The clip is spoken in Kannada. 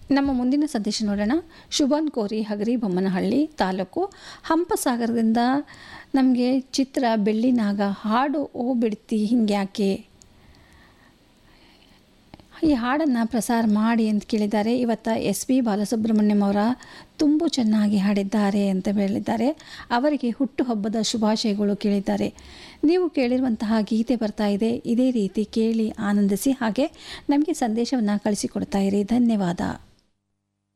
ನಮ್ಮ ಮುಂದಿನ ಸಂದೇಶ ನೋಡೋಣ. ಶುಭನ್ ಕೋರಿ, ಹಗರಿ ಬೊಮ್ಮನಹಳ್ಳಿ ತಾಲೂಕು, ಹಂಪಸಾಗರದಿಂದ ನಮಗೆ ಚಿತ್ರ ಬೆಳ್ಳಿನಾಗ ಹಾಡು ಓ ಬಿಡ್ತಿ ಹಿಂಗ್ಯಾಕೆ, ಈ ಹಾಡನ್ನು ಪ್ರಸಾರ ಮಾಡಿ ಅಂತ ಕೇಳಿದ್ದಾರೆ. ಇವತ್ತು SP ಬಾಲಸುಬ್ರಹ್ಮಣ್ಯಂ ಅವರ ತುಂಬ ಚೆನ್ನಾಗಿ ಹಾಡಿದ್ದಾರೆ ಅಂತ ಹೇಳಿದ್ದಾರೆ. ಅವರಿಗೆ ಹುಟ್ಟುಹಬ್ಬದ ಶುಭಾಶಯಗಳು ಕೇಳಿದ್ದಾರೆ. ನೀವು ಕೇಳಿರುವಂತಹ ಗೀತೆ ಬರ್ತಾ ಇದೆ, ಇದೇ ರೀತಿ ಕೇಳಿ ಆನಂದಿಸಿ, ಹಾಗೆ ನಮಗೆ ಸಂದೇಶವನ್ನು ಕಳಿಸಿಕೊಡ್ತಾ ಇರಿ. ಧನ್ಯವಾದ.